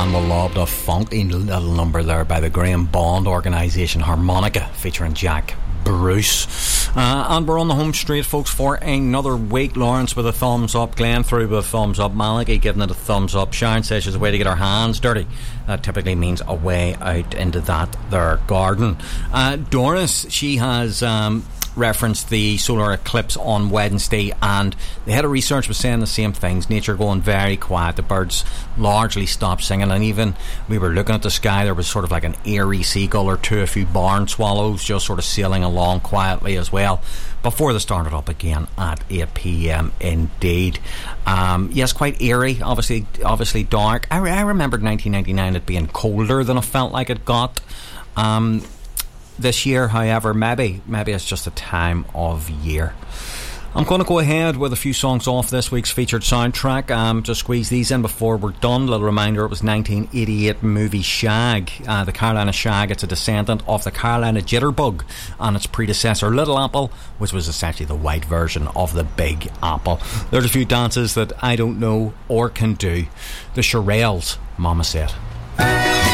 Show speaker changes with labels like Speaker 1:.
Speaker 1: will love the funky little number there by the Graham Bond organisation, Harmonica, featuring Jack Bruce. And we're on the home straight, folks, for another week. Lawrence with a thumbs up, Glenn through with a thumbs up, Malachy giving it a thumbs up. Sharon says she's a way to get her hands dirty. That typically means a way out into that there garden. Doris, she has referenced the solar eclipse on Wednesday, and the head of research was saying the same things. Nature going very quiet, the birds largely stopped singing, and even we were looking at the sky, there was sort of like an eerie seagull or two, a few barn swallows just sort of sailing along quietly as well before they started up again at 8 p.m. indeed. Yes, quite eerie, obviously dark. I remembered 1999 it being colder than I felt like it got this year. However, maybe it's just a time of year. I'm going to go ahead with a few songs off this week's featured soundtrack. Just squeeze these in before we're done. A little reminder, it was 1988 movie Shag, the Carolina Shag. It's a descendant of the Carolina Jitterbug and its predecessor Little Apple, which was essentially the white version of the Big Apple. There's a few dances that I don't know or can do. The Shirelles, Mama Said.